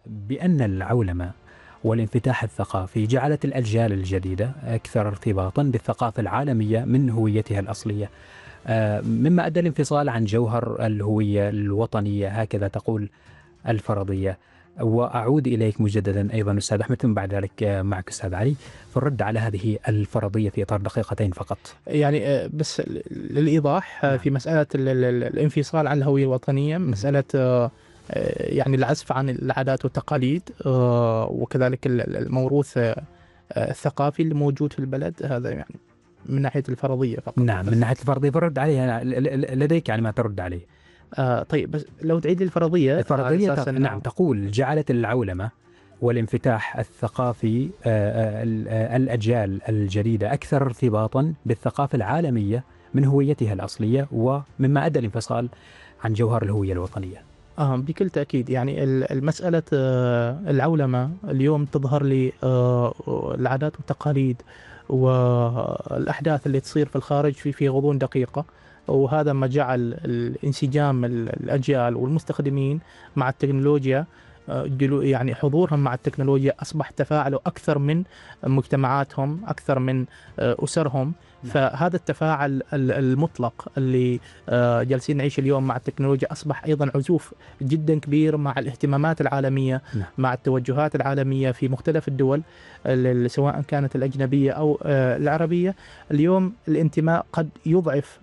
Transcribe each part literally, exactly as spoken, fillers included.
بأن العولمة والانفتاح الثقافي جعلت الأجيال الجديدة أكثر ارتباطا بالثقافة العالمية من هويتها الأصلية، مما أدى الانفصال عن جوهر الهوية الوطنية، هكذا تقول الفرضية. وأعود إليك مجددا أيضا أستاذ أحمد، ثم بعد ذلك معك أستاذ علي في الرد على هذه الفرضية في إطار دقيقتين فقط. يعني بس للإيضاح نعم. في مسألة الانفصال عن الهوية الوطنية، مسألة يعني العزف عن العادات والتقاليد وكذلك الموروث الثقافي اللي موجود في البلد، هذا يعني من ناحية الفرضية فقط. نعم، من ناحية الفرضية فرد عليها لديك يعني ما ترد عليه. آه طيب، بس لو تعيد الفرضية. الفرضية تق... نعم تقول جعلت العولمة والانفتاح الثقافي الأجيال الجديدة أكثر ارتباطا بالثقافة العالمية من هويتها الأصلية، ومما أدى الانفصال عن جوهر الهوية الوطنية. آه بكل تأكيد. يعني المسألة العولمة اليوم تظهر لي العادات والتقاليد والأحداث اللي تصير في الخارج في في غضون دقيقة، وهذا ما جعل الانسجام الأجيال والمستخدمين مع التكنولوجيا، يعني حضورهم مع التكنولوجيا أصبح تفاعله أكثر من مجتمعاتهم، أكثر من أسرهم. فهذا التفاعل المطلق اللي جالسين نعيش اليوم مع التكنولوجيا أصبح أيضا عزوف جدا كبير مع الاهتمامات العالمية، مع التوجهات العالمية في مختلف الدول سواء كانت الأجنبية أو العربية. اليوم الانتماء قد يضعف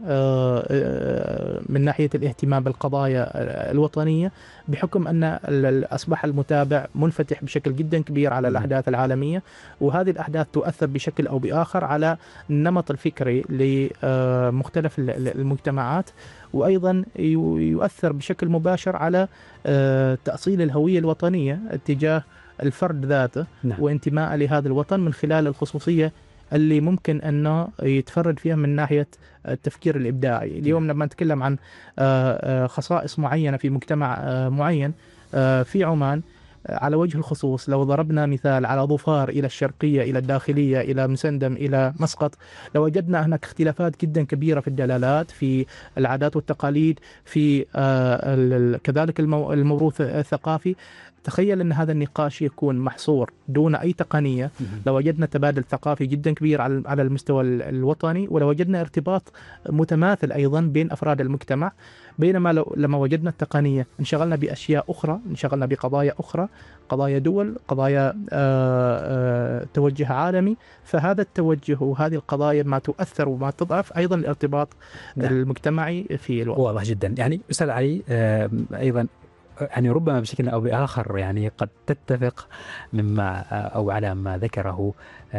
من ناحية الاهتمام بالقضايا الوطنية، بحكم أن أصبح المتابع منفتح بشكل جدا كبير على الأحداث العالمية، وهذه الأحداث تؤثر بشكل أو بآخر على النمط الفكري لمختلف المجتمعات، وأيضا يؤثر بشكل مباشر على تأصيل الهوية الوطنية اتجاه الفرد ذاته. نعم. وانتماء لهذا الوطن من خلال الخصوصية اللي ممكن أنه يتفرد فيها من ناحية التفكير الإبداعي. اليوم لما نتكلم عن خصائص معينة في مجتمع معين في عمان على وجه الخصوص، لو ضربنا مثال على ظفار إلى الشرقية إلى الداخلية إلى مسندم إلى مسقط، لوجدنا هناك اختلافات جدا كبيرة في الدلالات، في العادات والتقاليد، في كذلك الموروث الثقافي. تخيل أن هذا النقاش يكون محصور دون أي تقنية، لو وجدنا تبادل ثقافي جدا كبير على المستوى الوطني، ولو وجدنا ارتباط متماثل أيضا بين أفراد المجتمع. بينما لو لما وجدنا التقنية انشغلنا بأشياء أخرى، انشغلنا بقضايا أخرى، قضايا دول، قضايا آآ آآ توجه عالمي، فهذا التوجه وهذه القضايا ما تؤثر وما تضعف أيضا الارتباط ده المجتمعي في الوطن. واضح جدا. يعني أستاذ علي أيضا يعني ربما بشكل أو بآخر يعني قد تتفق مما أو على ما ذكره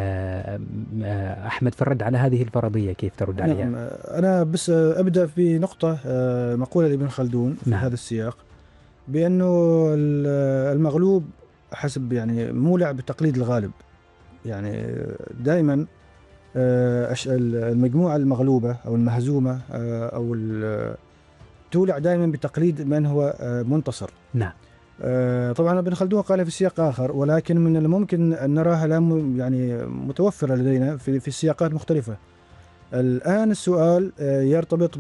أحمد في الرد على هذه الفرضية، كيف ترد عليها؟ نعم، أنا بس أبدأ في نقطة مقولة لابن خلدون في نعم. هذا السياق، بأنه المغلوب حسب يعني مولع بتقليد الغالب. يعني دائما المجموعة المغلوبة أو المهزومة أو تولع دائما بتقليد من هو منتصر. نعم. طبعا ابن خلدون قال في سياق آخر، ولكن من الممكن أن نراها الآن يعني متوفرة لدينا في في سياقات مختلفة. الآن السؤال يرتبط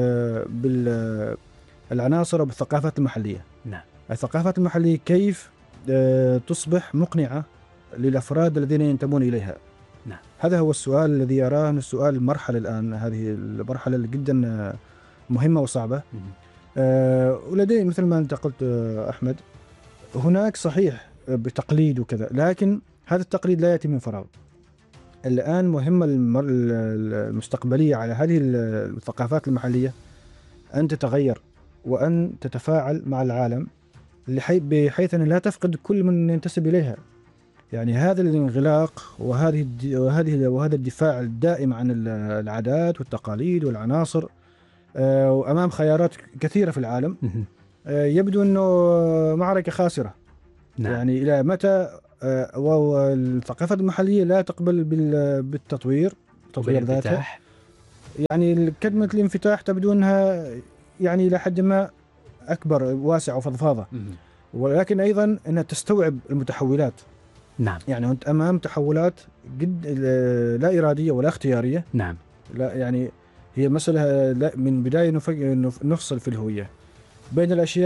بال بالعناصر وبالثقافات المحلية. نعم. الثقافات المحلية كيف تصبح مقنعة للأفراد الذين ينتمون إليها. نعم. هذا هو السؤال الذي أراه أن السؤال المرحلة الآن، هذه المرحلة اللي جدا مهمة وصعبة. أه ولدي مثل ما أنت قلت أحمد، هناك صحيح بتقليد وكذا، لكن هذا التقليد لا يأتي من فراغ. الآن مهمة المستقبلية على هذه الثقافات المحلية أن تتغير وأن تتفاعل مع العالم بحيث أن لا تفقد كل من ينتسب إليها. يعني هذا الانغلاق وهذه وهذه وهذا الدفاع الدائم عن العادات والتقاليد والعناصر وأمام خيارات كثيرة في العالم يبدو أنه معركة خاسرة. نعم. يعني إلى متى والثقافات المحلية لا تقبل بالتطوير تطوير ذاتها. يعني كلمة الانفتاح تبدو أنها يعني إلى حد ما أكبر واسع وفضفاضة، ولكن أيضا أنها تستوعب المتحولات. نعم. يعني أنت أمام تحولات جد لا إرادية ولا اختيارية. نعم. لا يعني هي مسألة من بداية نفصل في الهوية بين الأشياء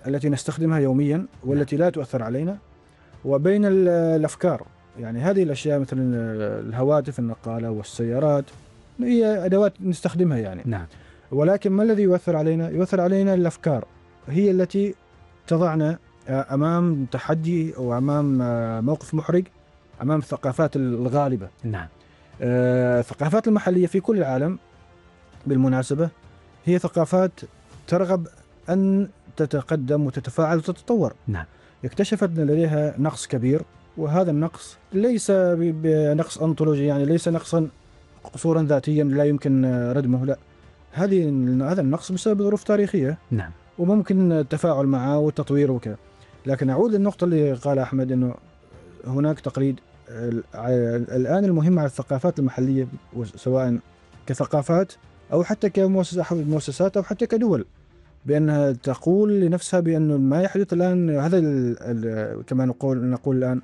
التي نستخدمها يوميا والتي لا تؤثر علينا، وبين الأفكار. يعني هذه الأشياء مثل الهواتف، النقالة والسيارات هي أدوات نستخدمها يعني. نعم. ولكن ما الذي يؤثر علينا؟ يؤثر علينا الأفكار، هي التي تضعنا أمام تحدي أو أمام موقف محرج أمام الثقافات الغالبة. نعم. الثقافات المحلية في كل العالم بالمناسبة هي ثقافات ترغب أن تتقدم وتتفاعل وتتطور. نعم. اكتشفت أن لديها نقص كبير، وهذا النقص ليس بنقص أنطولوجي، يعني ليس نقصا قصورا ذاتيا لا يمكن ردمه، لا، هذه هذا النقص بسبب ظروف تاريخية. نعم. وممكن التفاعل معه والتطوير وكذا. لكن أعود للنقطة اللي قال أحمد، أنه هناك تقليد. الآن المهم على الثقافات المحلية سواء كثقافات أو حتى كمؤسسات أو حتى كدول، بأنها تقول لنفسها بأن ما يحدث الآن هذا كما نقول نقول الآن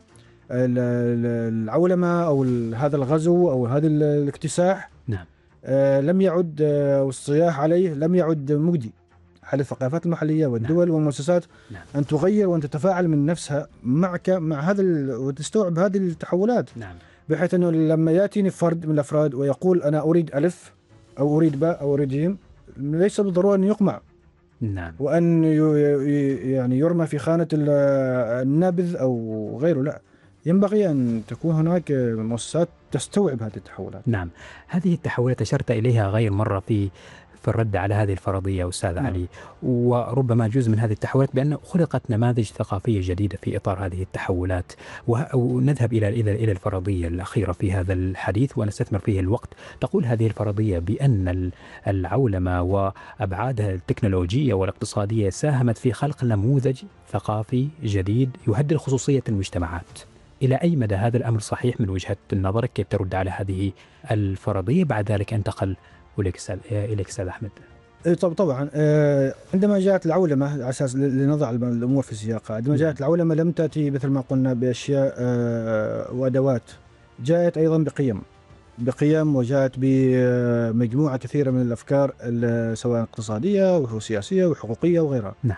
العولمة أو هذا الغزو أو هذا الاكتساح. نعم. آه لم يعد آه والصياح عليه لم يعد مجدي على الثقافات المحلية والدول. نعم. والمؤسسات. نعم. أن تغير وأن تتفاعل من نفسها معك مع هذا وتستوعب هذه التحولات. نعم. بحيث أنه لما يأتيني فرد من الأفراد ويقول أنا أريد ألف أو أريد باء أو أريد جيم، ليس بالضرورة أن يقمع. نعم. وأن يعني يرمى في خانة النابذ أو غيره، لا، ينبغي أن تكون هناك مؤسسات تستوعب هذه التحولات. نعم. هذه التحولات أشرت إليها غير مرة في في الرد على هذه الفرضية أستاذ نعم. علي، وربما جزء من هذه التحولات بأن خلقت نماذج ثقافية جديدة في إطار هذه التحولات، ونذهب إلى إلى إلى الفرضية الأخيرة في هذا الحديث ونستثمر فيه الوقت. تقول هذه الفرضية بأن العولمة وأبعادها التكنولوجية والاقتصادية ساهمت في خلق نموذج ثقافي جديد يهدد خصوصية المجتمعات. إلى أي مدى هذا الأمر صحيح من وجهة نظرك؟ كيف ترد على هذه الفرضية؟ بعد ذلك انتقل إليك أستاذ أحمد. طب طبعا عندما جاءت العولمة على أساس لنضع الأمور في سياقها، عندما جاءت العولمة لم تأتي مثل ما قلنا بأشياء وأدوات، جاءت أيضا بقيم بقيم وجاءت بمجموعة كثيرة من الأفكار سواء اقتصادية وسياسية وحقوقية وغيرها. نعم.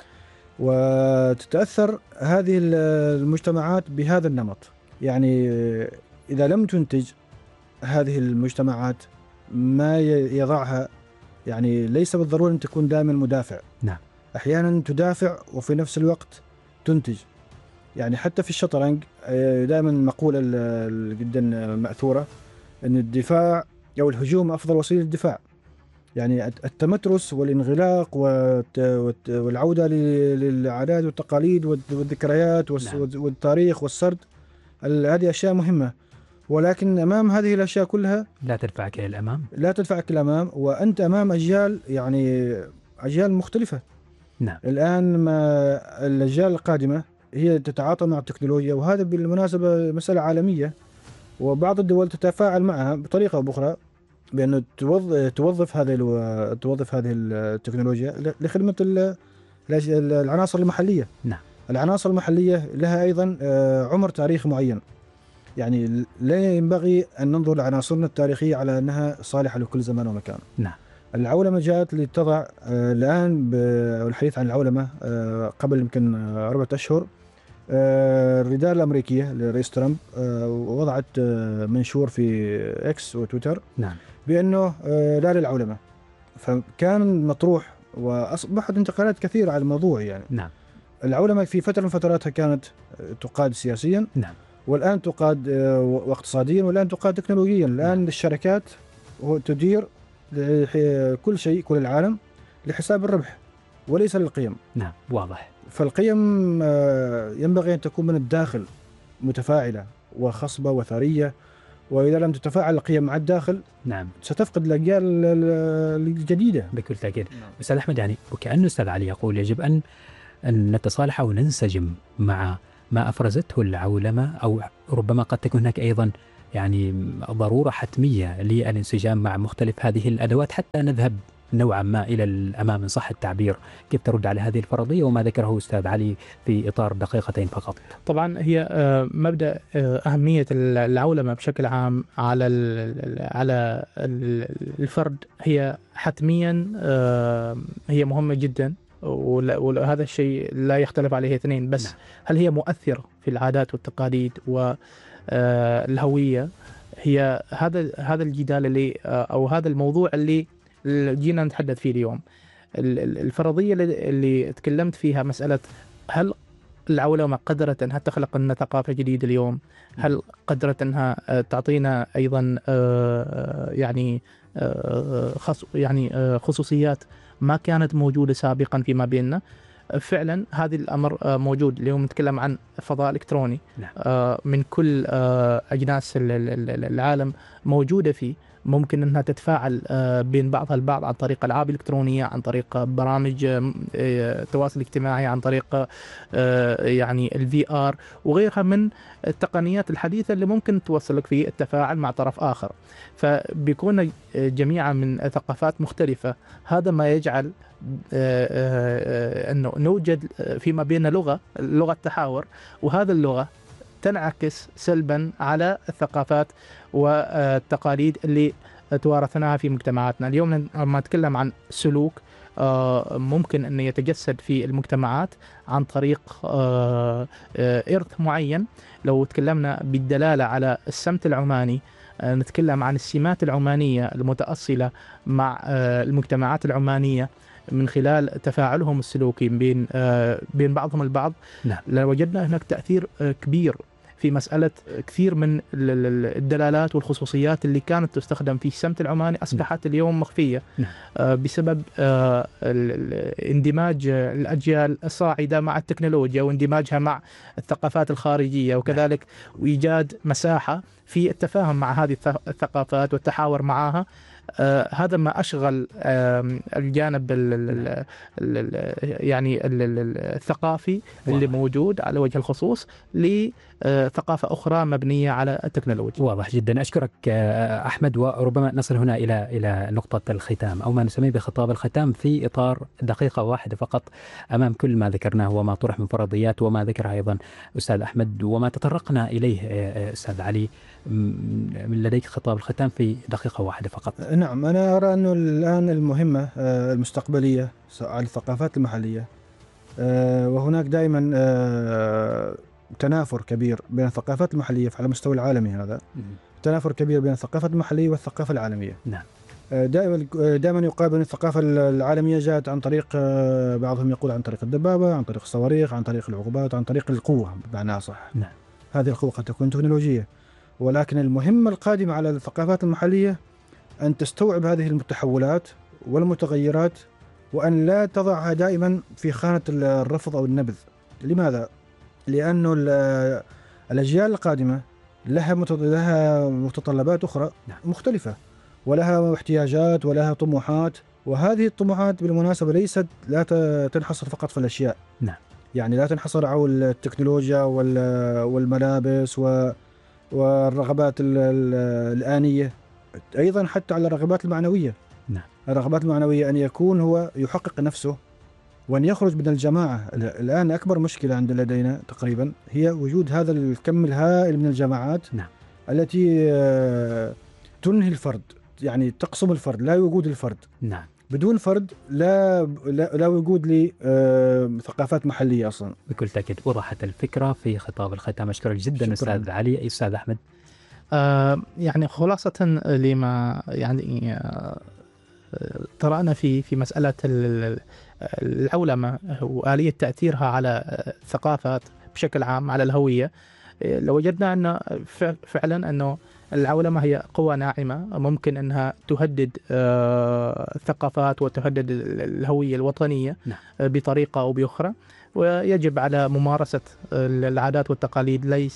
وتتأثر هذه المجتمعات بهذا النمط. يعني إذا لم تنتج هذه المجتمعات ما يضعها، يعني ليس بالضرورة أن تكون دائما مدافع. نعم. أحيانا تدافع وفي نفس الوقت تنتج. يعني حتى في الشطرنج دائما مقولة جدا مأثورة أن الدفاع أو الهجوم أفضل وسيلة للدفاع. يعني التمترس والانغلاق والعودة للعادات والتقاليد والذكريات والتاريخ والسرد، هذه أشياء مهمة، ولكن أمام هذه الأشياء كلها لا تدفعك إلى الأمام لا تدفعك إلى الأمام وأنت أمام أجيال، يعني أجيال مختلفة. نعم. الآن ما الأجيال القادمة هي تتعاطى مع التكنولوجيا، وهذا بالمناسبة مسألة عالمية، وبعض الدول تتفاعل معها بطريقة أو بأخرى بأنه توظف هذه توظف هذه التكنولوجيا لخدمة العناصر المحلية. نعم. العناصر المحلية لها أيضا عمر تاريخي معين. يعني لا ينبغي أن ننظر لعناصرنا التاريخية على أنها صالحة لكل زمان ومكان. نعم. العولمة جاءت لتضع الآن بالحديث عن العولمة قبل يمكن أربعة أشهر الرسالة الأمريكية لرئيس ترامب وضعت منشور في إكس وتويتر. نعم. بأنه لا للعولمة، فكان مطروح وأصبحت انتقالات كثيرة على الموضوع. يعني نعم. العولمة في فترة من فتراتها كانت تقاد سياسيا. نعم. والآن تقاد واقتصاديا، والآن تقاد تكنولوجيا. الآن نعم. الشركات تدير كل شيء كل العالم لحساب الربح وليس للقيم. نعم، واضح. فالقيم ينبغي أن تكون من الداخل متفاعلة وخصبة وثرية، وإذا لم تتفاعل القيم مع الداخل نعم ستفقد الأجيال الجديدة بكل تأكيد. نعم. أستاذ أحمد، يعني وكأنه أستاذ علي يقول يجب أن أن نتصالح أو ننسجم مع ما أفرزته العولمة، أو ربما قد تكون هناك أيضا يعني ضرورة حتمية للانسجام مع مختلف هذه الأدوات حتى نذهب نوعا ما إلى الأمام إن صح التعبير. كيف ترد على هذه الفرضية وما ذكره أستاذ علي في إطار دقيقتين فقط؟ طبعا هي مبدأ أهمية العولمة بشكل عام على على الفرد هي حتميا هي مهمة جدا، وهذا الشيء لا يختلف عليه اثنين، بس نعم. هل هي مؤثرة في العادات والتقاليد والهوية؟ هي هذا هذا الجدال اللي أو هذا الموضوع اللي جينا نتحدث فيه اليوم. الفرضية اللي تكلمت فيها مسألة هل العولمة قدرت أنها تخلق لنا ثقافة جديدة اليوم؟ هل قدرت أنها تعطينا أيضا يعني خص يعني خصوصيات ما كانت موجودة سابقا فيما بيننا؟ فعلا هذا الأمر موجود. اليوم نتكلم عن فضاء إلكتروني نعم. من كل أجناس العالم موجودة فيه، ممكن أنها تتفاعل بين بعضها البعض عن طريق ألعاب إلكترونية، عن طريق برامج التواصل الاجتماعي، عن طريق يعني الفي آر وغيرها من التقنيات الحديثة اللي ممكن توصلك في التفاعل مع طرف آخر. فبيكون جميعا من ثقافات مختلفة، هذا ما يجعل أنه نوجد فيما بين لغة لغة تحاور، وهذا اللغة تنعكس سلبا على الثقافات والتقاليد اللي توارثناها في مجتمعاتنا. اليوم لما نتكلم عن سلوك ممكن أن يتجسد في المجتمعات عن طريق إرث معين. لو تكلمنا بالدلالة على السمت العماني، نتكلم عن السمات العمانية المتأصلة مع المجتمعات العمانية من خلال تفاعلهم السلوكي بين بين بعضهم البعض. نعم. لوجدنا هناك تأثير كبير في مسألة كثير من الدلالات والخصوصيات اللي كانت تستخدم في السمت العماني أصبحت اليوم مخفية بسبب اندماج الأجيال الصاعدة مع التكنولوجيا واندماجها مع الثقافات الخارجية، وكذلك وإيجاد مساحة في التفاهم مع هذه الثقافات والتحاور معها. آه هذا ما أشغل آه الجانب ال ال يعني ال الثقافي اللي موجود على وجه الخصوص لثقافة أخرى مبنية على التكنولوجيا. واضح جدا. أشكرك أحمد، وربما نصل هنا إلى إلى نقطة الختام أو ما نسميه بخطاب الختام في إطار دقيقة واحدة فقط أمام كل ما ذكرناه وما طرح من فرضيات وما ذكرها أيضا أستاذ أحمد وما تطرقنا إليه أستاذ علي. من لديك خطاب الختام في دقيقة واحدة فقط. نعم، أنا أرى أنه الآن المهمة المستقبلية على الثقافات المحلية، وهناك دائما تنافر كبير بين الثقافات المحلية على المستوى العالمي. هذا تنافر كبير بين الثقافة المحلية والثقافة العالمية. نعم. دائما دائما يقال أن الثقافة العالمية جاءت عن طريق، بعضهم يقول عن طريق الدبابة، عن طريق الصواريخ، عن طريق العقوبات، عن طريق القوة بمعنى صح. نعم. هذه القوة قد تكون تكنولوجية، ولكن المهمة القادمة على الثقافات المحلية أن تستوعب هذه التحولات والمتغيرات، وأن لا تضعها دائما في خانة الرفض أو النبذ. لماذا؟ لأنه الأجيال القادمة لها لها متطلبات أخرى مختلفة، ولها احتياجات ولها طموحات، وهذه الطموحات بالمناسبة ليست لا تنحصر فقط في الأشياء. نعم. يعني لا تنحصر على التكنولوجيا والملابس والرغبات الآنية، أيضا حتى على الرغبات المعنوية. نعم. الرغبات المعنوية أن يكون هو يحقق نفسه وأن يخرج من الجماعة. الآن أكبر مشكلة عند لدينا تقريبا هي وجود هذا الكم الهائل من الجماعات. نعم. التي تنهي الفرد، يعني تقسم الفرد، لا وجود الفرد. نعم. بدون فرد لا لا, لا وجود لثقافات محلية أصلا. بكل تأكيد وضحت الفكرة في خطاب الختام. أشكرك جدا أستاذ علي. أستاذ أحمد. آه يعني خلاصة لما يعني آه طرأنا في في مسألة العولمة وآلية تأثيرها على الثقافات بشكل عام على الهوية، لوجدنا أن فعلا أنه العولمة هي قوة ناعمة ممكن أنها تهدد الثقافات وتهدد الهوية الوطنية بطريقة أو بأخرى، ويجب على ممارسة العادات والتقاليد ليس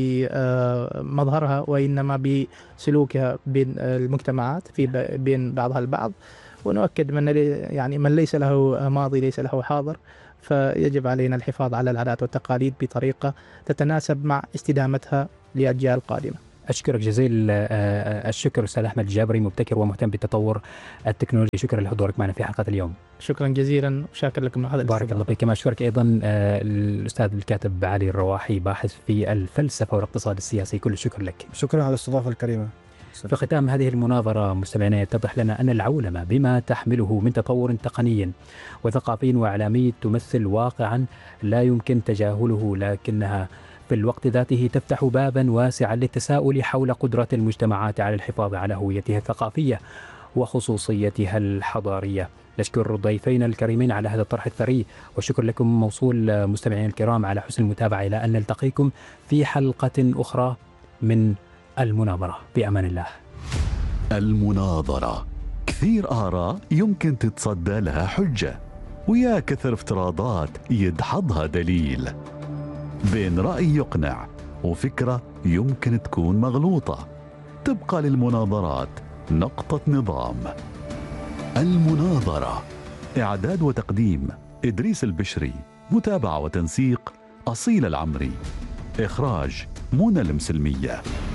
بمظهرها وإنما بسلوكها بين المجتمعات في بين بعضها البعض. ونؤكد من يعني من ليس له ماضي ليس له حاضر، فيجب علينا الحفاظ على العادات والتقاليد بطريقة تتناسب مع استدامتها لأجيال قادمة. أشكرك جزيل الشكر أستاذ أحمد الجابري، مبتكر ومهتم بالتطور التكنولوجي. شكرا لحضورك معنا في حلقة اليوم. شكرا جزيلا وشاكر لكم هذا. بارك الله فيك. كما أشكرك أيضا الأستاذ الكاتب علي الرواحي، باحث في الفلسفة والاقتصاد السياسي. كل الشكر لك. شكرا على الاستضافة الكريمة. في ختام هذه المناظرة مستمعينا، يتضح لنا أن العولمة بما تحمله من تطور تقني وثقافي وإعلامي تمثل واقعا لا يمكن تجاهله، لكنها في الوقت ذاته تفتح بابا واسعا للتساؤل حول قدرة المجتمعات على الحفاظ على هويتها الثقافية وخصوصيتها الحضارية. نشكر ضيفينا الكريمين على هذا الطرح الثري، والشكر لكم موصول مستمعين الكرام على حسن المتابعة. إلى أن نلتقيكم في حلقة أخرى من المناظرة، بأمان الله. المناظرة، كثير آراء يمكن تتصدى لها حجة، ويا كثر افتراضات يدحضها دليل، بين رأي يقنع وفكرة يمكن تكون مغلوطة. تبقى للمناظرات نقطة نظام. المناظرة، إعداد وتقديم إدريس البشري، متابعة وتنسيق أصيل العمري، إخراج منى المسلمية.